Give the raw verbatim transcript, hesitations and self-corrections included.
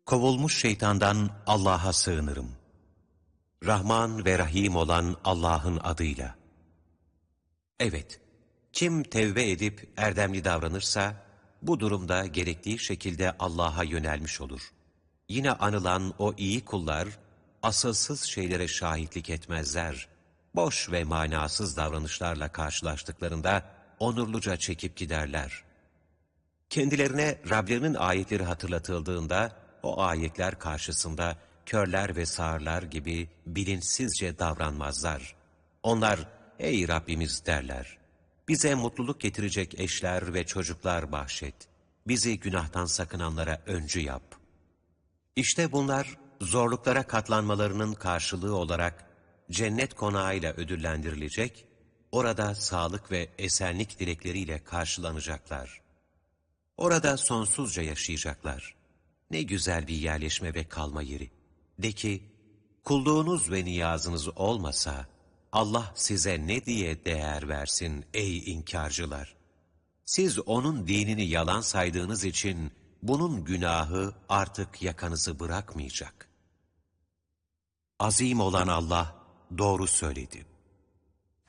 Kovulmuş şeytandan Allah'a sığınırım. Rahman ve Rahim olan Allah'ın adıyla. Evet, kim tevbe edip erdemli davranırsa, bu durumda gerektiği şekilde Allah'a yönelmiş olur. Yine anılan o iyi kullar, asılsız şeylere şahitlik etmezler. Boş ve manasız davranışlarla karşılaştıklarında onurluca çekip giderler. Kendilerine Rablerinin ayetleri hatırlatıldığında, o ayetler karşısında körler ve sağırlar gibi bilinçsizce davranmazlar. Onlar, ey Rabbimiz derler, bize mutluluk getirecek eşler ve çocuklar bahşet, bizi günahtan sakınanlara öncü yap. İşte bunlar, zorluklara katlanmalarının karşılığı olarak cennet konağıyla ödüllendirilecek, orada sağlık ve esenlik dilekleriyle karşılanacaklar. Orada sonsuzca yaşayacaklar. Ne güzel bir yerleşme ve kalma yeri. De ki, kulluğunuz ve niyazınız olmasa, Allah size ne diye değer versin ey inkarcılar? Siz onun dinini yalan saydığınız için, bunun günahı artık yakanızı bırakmayacak. Azim olan Allah doğru söyledi.